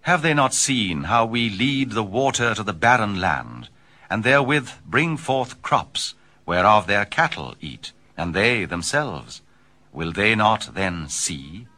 Have they not seen how we lead the water to the barren land, and therewith bring forth crops, whereof their cattle eat, and they themselves? Will they not then see?